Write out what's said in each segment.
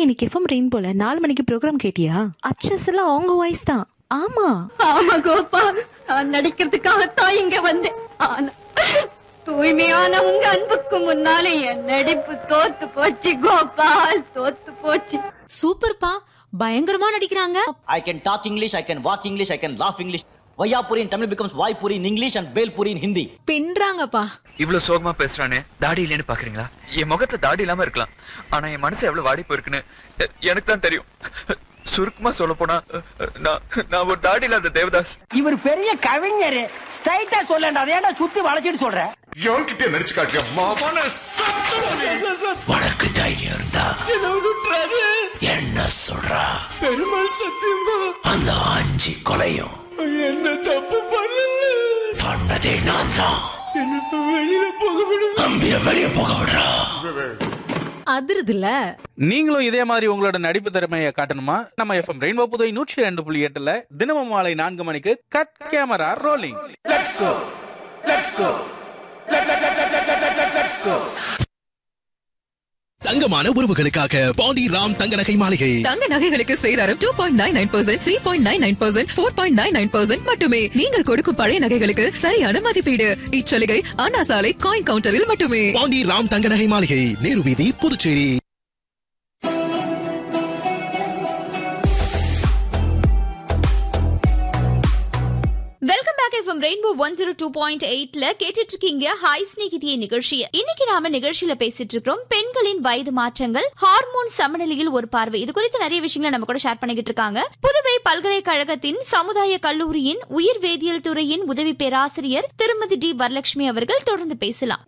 இன்னைக்கு எஃப்எம் ரெயின்போல 4 மணிக்கு ப்ரோக்ராம் கேட்டியா? அச்சஸ் எல்லாம் அவங்க வாய்ஸ் தான். ஆமா ஆமா கோபா, நான் நடிக்கிறதுக்காகத்தான் இங்க வந்தேன். ஆனா தூய்மையான உங்க அன்புக்கு முன்னாலே என் நடிப்பு தோத்து போச்சு கோபால், தோத்து போச்சு. சூப்பர்ப்பா, பயங்கரமா நடிக்கிறாங்க. I can talk English, I can walk English, I can laugh English. Vayapuri in Tamil becomes Vaipuri in English and Belpuri in Hindi. பின்றாங்கப்பா. இவ்வளவு சோகமா பேசுறானே, தாடி இல்லைன்னு பாக்குறீங்களா? என் முகத்துல தாடி இல்லாம இருக்கலாம், ஆனா என் மனசு எவ்வளவு வாடி போயிருக்குன்னு எனக்கு தான் தெரியும். சுருக்கமா சொல்ல போனா நான் ஒரு தாடி இல்லாத தேவதாஸ். இவர் பெரிய கவிஞர், ஸ்ட்ரைட்டா சொல்லண்டா, அதேடா சுத்தி வளைச்சிட்டு சொல்ற. என்கிட்ட நடிச்சு காட்டியா மாமான? உனக்கு தைரியம் இருந்தா என்ன சுற்றாது, என்ன சொல்றா? பெருமாள் சத்தியமா அந்த 5 கொலையும் என்ன தப்பு பண்ணதே நான் தான். வெளியில போக விடு, அம்பிய வெளிய போக விடுறா. அதிருதுல. நீங்களும் இதே மாதிரி உங்களோட நடிப்பு திறமையை காட்டணுமா? நம்ம எஃப்எம் ரெயின்போ புதுவை 102.8 தினமும் மாலை 4 மணிக்கு cut camera rolling. Let's go, let's go, let's go. தங்கமான உறவுகளுக்காக பாண்டி ராம் தங்க நகை மாளிகை. தங்க நகைகளுக்கு சேதாரம் 2.99%, 3.99%, 4.99% மட்டுமே. நீங்கள் கொடுக்கும் பழைய நகைகளுக்கு சரியான மதிப்பீடு. இச்சலுகை அண்ணா சாலை காயின் கவுண்டரில் மட்டுமே. பாண்டி ராம் தங்க நகை மாளிகை, நேரு வீதி, Puducherry. Welcome back. FM rainbow 102.8ல கேட்டுட்டு இருக்கீங்க ஹாய் ஸ்நேகிதியே நிகழ்ச்சியை. இன்னைக்கு நாம நிகழ்ச்சியில பேசிட்டு இருக்கிறோம் பெண்களின் வயது மாற்றங்கள், ஹார்மோன் சமநிலையில் ஒரு பார்வை. இது குறித்து நிறைய விஷயங்களை நம்ம கூட ஷேர் பண்ணிக்கிட்டு இருக்காங்க. புதுவை பல்கலைக்கழகத்தின் சமுதாய கல்லூரியின் உயிர் வேதியியல் துறையின் உதவி பேராசிரியர் திருமதி டி வரலட்சுமி அவர்கள். தொடர்ந்து பேசலாம்.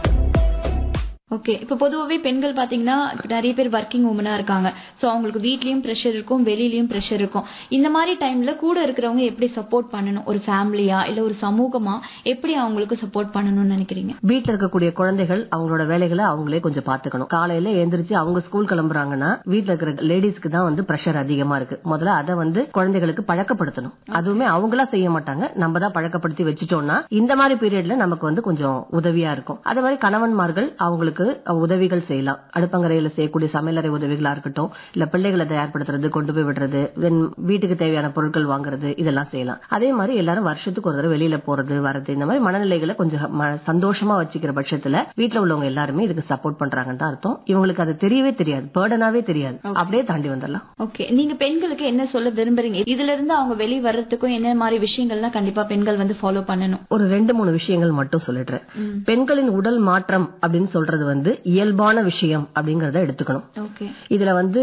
ஓகே, இப்போ பொதுவாகவே பெண்கள் பார்த்தீங்கன்னா நிறைய பேர் ஒர்க்கிங் உமனா இருக்காங்க. ஸோ அவங்களுக்கு வீட்லயும் ப்ரெஷர் இருக்கும், வெளியிலயும் ப்ரெஷர் இருக்கும். இந்த மாதிரி டைம்ல கூட இருக்கிறவங்க எப்படி சப்போர்ட் பண்ணணும்? ஒரு ஃபேமிலியா இல்ல ஒரு சமூகமா எப்படி அவங்களுக்கு சப்போர்ட் பண்ணணும்னு நினைக்கிறீங்க? வீட்டுல இருக்கக்கூடிய குழந்தைகள் அவங்களோட வேலைகளை அவங்களே கொஞ்சம் பாத்துக்கணும். காலையில எழுந்திரிச்சு அவங்க ஸ்கூல் கிளம்புறாங்கன்னா வீட்டுல இருக்கிற லேடிஸ்க்கு தான் வந்து ப்ரெஷர் அதிகமா இருக்கு. முதல்ல அதை வந்து குழந்தைகளுக்கு பழக்கப்படுத்தணும். அதுவுமே அவங்களா செய்ய மாட்டாங்க, நம்ம தான் பழக்கப்படுத்தி வச்சுட்டோம்னா இந்த மாதிரி பீரியட்ல நமக்கு வந்து கொஞ்சம் உதவியா இருக்கும். அதே மாதிரி கணவன்மார்கள் அவங்களுக்கு உதவிகள் செய்யலாம். அடுப்பங்கரையில செய்யக்கூடிய சமையலறை உதவிகளா இருக்கட்டும், இல்ல பிள்ளைகளை தயார்படுத்துறது, கொண்டு போய் விடுறது, வீட்டுக்கு தேவையான பொருட்கள் வாங்குறது, இதெல்லாம் செய்யலாம். அதே மாதிரி எல்லாரும் வருஷத்துக்கு ஒரு தடவை வெளியில போறது வரது, இந்த மாதிரி மனநிலைகளை கொஞ்சம் சந்தோஷமா வச்சுக்கிற பட்சத்துல வீட்டுல உள்ளவங்க எல்லாருமே இதுக்கு சப்போர்ட் பண்றாங்கன்னு தான் அர்த்தம். இவங்களுக்கு அது தெரியவே தெரியாது, பேர்டனாவே தெரியாது, அப்படியே தாண்டி வந்துடலாம். ஓகே, நீங்க பெண்களுக்கு என்ன சொல்ல விரும்புறீங்க? இதுல இருந்து அவங்க வெளியே வர்றதுக்கும் என்ன மாதிரி விஷயங்கள்லாம் கண்டிப்பா பெண்கள் வந்து ஃபாலோ பண்ணணும்? ஒரு 2-3 விஷயங்கள் மட்டும் சொல்லிடுறேன். பெண்களின் உடல் மாற்றம் அப்படின்னு சொல்றது வந்து இயல்பான விஷயம் அப்படிங்கறத எடுத்துக்கணும். இதுல வந்து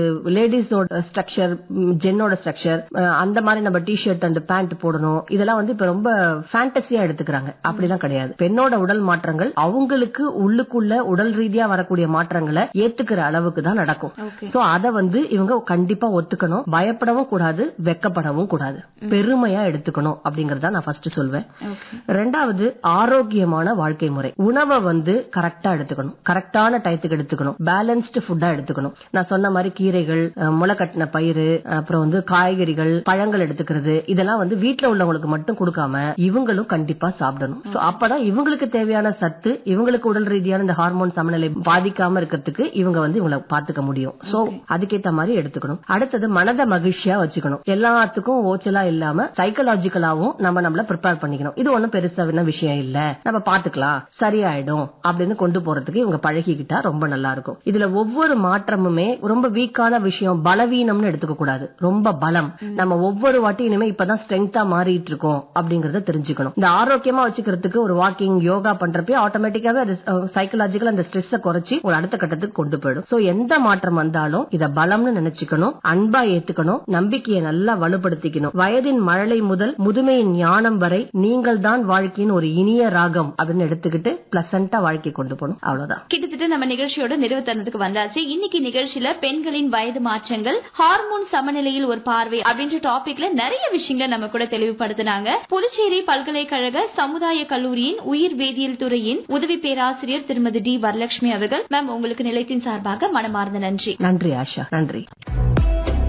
லேடிஸோட ஸ்ட்ரக்சர், ஜென்னோட ஸ்ட்ரக்சர், அந்த மாதிரி நம்ம டிஷர்ட் அண்ட் பேண்ட் போடணும், இதெல்லாம் வந்து இப்ப ரொம்ப ஃபேண்டசியா எடுத்துக்கிறாங்க. அப்படிலாம் கிடையாது. பெண்ணோட உடல் மாற்றங்கள் அவங்களுக்கு உள்ளுக்குள்ள உடல் ரீதியா வரக்கூடிய மாற்றங்களை ஏத்துக்கிற அளவுக்கு தான் நடக்கும். சோ அத வந்து இவங்க கண்டிப்பா ஒத்துக்கணும். பயப்படவும் கூடாது, வெக்கப்படவும் கூடாது, பெருமையா எடுத்துக்கணும் அப்படிங்கறத நான் ஃபர்ஸ்ட் சொல்வேன். ரெண்டாவது, ஆரோக்கியமான வாழ்க்கை முறை. உணவை வந்து கரெக்டா எடுத்துக்கணும், கரெக்டான டயத்துக்கு எடுத்துக்கணும், பேலன்ஸ்டு ஃபுட்டா எடுத்துக்கணும். நான் சொன்ன மாதிரி கீரைகள், முளைக்கட்டின பயிறு, அப்புறம் வந்து காய்கறிகள், பழங்கள் எடுத்துக்கிறது, இதெல்லாம் வந்து வீட்டுல உள்ளவங்களுக்கு மட்டும் கொடுக்காம இவங்களும் கண்டிப்பா சாப்பிடணும். அப்பதான் இவங்களுக்கு தேவையான சத்து, இவங்களுக்கு உடல் ரீதியான இந்த ஹார்மோன் சமநிலை பாதிக்காம இருக்கிறதுக்கு இவங்க வந்து இவங்களை பாத்துக்க முடியும். சோ அதுக்கேற்ற மாதிரி எடுத்துக்கணும். அடுத்தது, மனதை மகிழ்ச்சியா வச்சுக்கணும். எல்லாத்துக்கும் ஓச்சலா இல்லாம சைக்கலாஜிக்கலாவும் நம்மள ப்ரிப்பேர் பண்ணிக்கணும். இது ஒண்ணும் பெருசான விஷயம் இல்ல, நம்ம பாத்துக்கலாம், சரியாயிடும் அப்படின்னு கொண்டு போறதுக்கு இவங்க பழகிக்கிட்டா ரொம்ப நல்லா இருக்கும். இதுல ஒவ்வொரு மாற்றமுமே ரொம்ப வீக்கான விஷயம், பலவீனம்னு எடுத்துக்க கூடாது, ரொம்ப பலம். நம்ம ஒவ்வொரு வாட்டி இனிமே இப்பதான் ஸ்ட்ரென்த்தா மாறிட்டு இருக்கோம் அப்படிங்கறத தெரிஞ்சுக்கணும். இந்த ஆரோக்கியமா வச்சுக்கிறதுக்கு ஒரு வாக்கிங், யோகா பண்றப்ப ஆட்டோமேட்டிக்காவே அது சைக்கலாஜிக்கலா அந்த ஸ்ட்ரெஸ் குறைச்சி ஒரு அடுத்த கட்டத்துக்கு கொண்டு போயிடும். சோ எந்த மாற்றம் வந்தாலும் இத பலம்னு நினைச்சுக்கணும், அன்பா ஏத்துக்கணும், நம்பிக்கையை நல்லா வலுப்படுத்திக்கணும். வயதின் மழலை முதல் முதுமையின் ஞானம் வரை நீங்கள் தான் வாழ்க்கையின் ஒரு இனிய ராகம் அப்படின்னு எடுத்துக்கிட்டு பிளசண்டா வாழ்க்கை கொண்டு போகணும். அவ்வளவுதான். கிட்டத்தட்ட நம்ம நிகழ்ச்சியோட நிறைவு தருணத்துக்கு வந்தாச்சு. இன்னைக்கு நிகழ்ச்சியில பெண்களின் வயது மாற்றங்கள், ஹார்மோன் சமநிலையில் ஒரு பார்வை அப்படின்ற டாபிக்ல நிறைய விஷயங்களை நம்ம கூட தெளிவுபடுத்தினாங்க. புதுச்சேரி பல்கலைக்கழக சமுதாய கல்லூரியின் உயிர் வேதியியல் துறையின் உதவி பேராசிரியர் திருமதி டி வரலட்சுமி அவர்கள். மேம், உங்களுக்கு நிலையத்தின் சார்பாக மனமார்ந்த நன்றி. நன்றி ஆஷா, நன்றி.